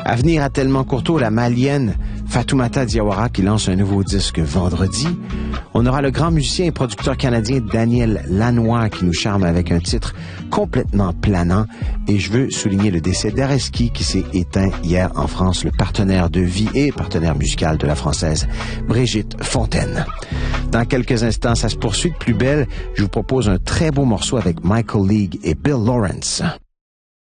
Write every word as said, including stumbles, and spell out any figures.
À venir à Tellement Courtois, la malienne Fatoumata Diawara qui lance un nouveau disque vendredi. On aura le grand musicien et producteur canadien Daniel Lanois qui nous charme avec un titre complètement planant. Et je veux souligner le décès d'Areski qui s'est éteint hier en France, le partenaire de vie et partenaire musical de la Française Brigitte Fontaine. Dans quelques instants, ça se poursuit de plus belle. Je vous propose un très beau morceau avec Michael League et Bill Lawrence.